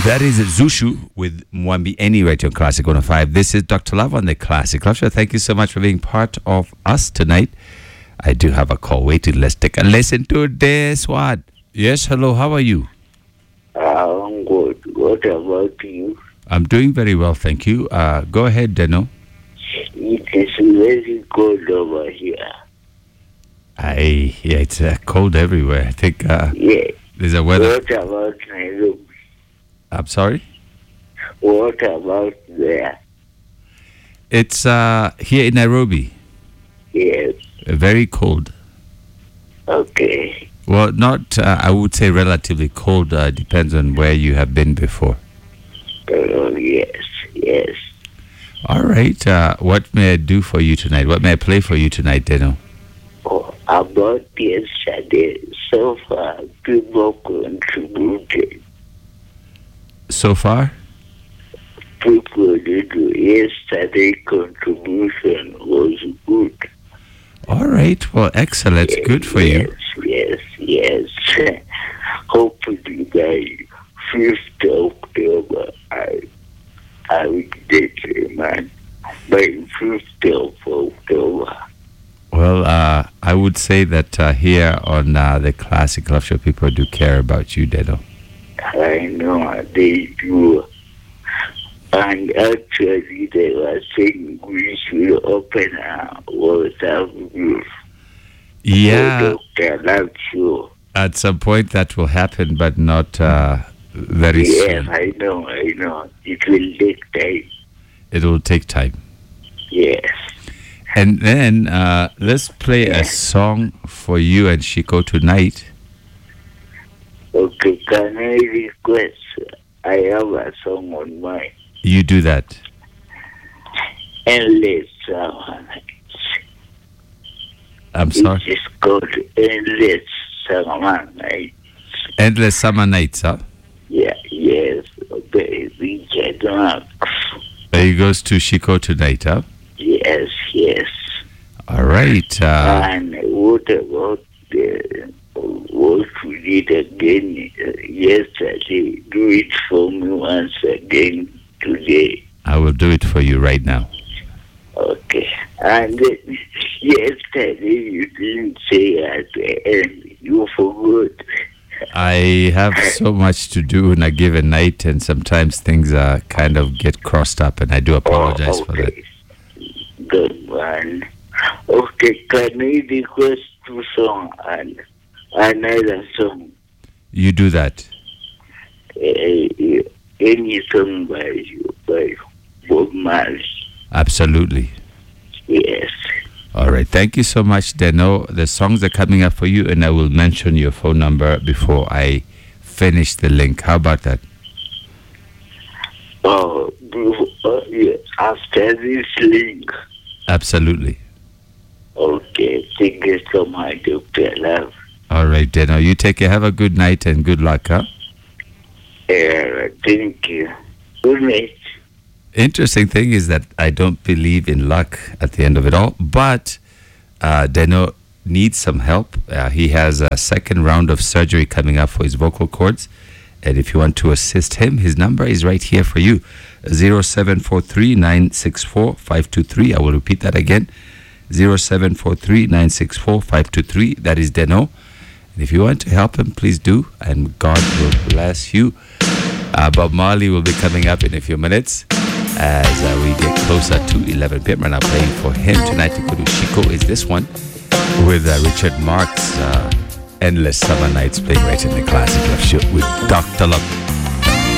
That is Zushu with Mwambi Any right on Classic 105. This is Dr. Love on the Classic Love Show. Thank you so much for being part of us tonight. I do have a call waiting. Let's take a listen to this one. Yes, hello, how are you? I'm good. What about you? I'm doing very well, thank you. Go ahead, Deno. It is very cold over here. Yeah, it's cold everywhere. I think there's a weather. What about Nairobi? I'm sorry? What about there? It's here in Nairobi. Yes. Very cold. Okay. Well, not, I would say relatively cold. Depends on where you have been before. Oh, yes. All right. What may I do for you tonight? What may I play for you tonight, Deno? Oh, about yesterday, so far, people contributed. So far? People did yesterday contribution was good. All right. Well, excellent. It's good for you. Yes. Hopefully by 5th October, I will get a man. By 5th of October. Well, I would say that here on the Classic Love Show, people do care about you, Deno. I know they do. And actually, they were saying we should open a WhatsApp group. Yeah. Dr. Love Show. At some point that will happen, but not very soon. Yes, I know. It will take time. It will take time. Yes. And then let's play a song for you and Shiko tonight. Okay, can I request? I have a song on mine. You do that. Endless Summer Nights. I'm sorry? It is called Endless Summer Nights. Endless Summer Nights, huh? Yes. Okay, Richard Marx. There he goes to Shiko tonight, huh? Yes. All right. And what about what we did again yesterday? Do it for me once again today. I will do it for you right now. Okay. And yesterday you didn't say at the end. You forgot. I have so much to do on a given night, and sometimes things kind of get crossed up, and I do apologize for that. Good one. Okay, can we request 2 songs and another song? You do that. Any song by Bob Marley. Absolutely. Yes. All right. Thank you so much, Deno. The songs are coming up for you, and I will mention your phone number before I finish the link. How about that? Yes. After this link. Absolutely. Okay. Thank you so much, Dr. Love. All right, Deno. You take care. Have a good night and good luck, huh? Thank you. Good night. Interesting thing is that I don't believe in luck at the end of it all, but Deno needs some help. He has a second round of surgery coming up for his vocal cords, and if you want to assist him, his number is right here for you, 0743-964-523. I will repeat that again, 0743-964-523. That is Deno. And if you want to help him, please do, and God will bless you. Bob Marley will be coming up in a few minutes as we get closer to 11 p.m. And I'm playing for him tonight to go to Shiko is this one with Richard Marx, Endless Summer Nights, playing right in the Classic Love Show with Dr. Love.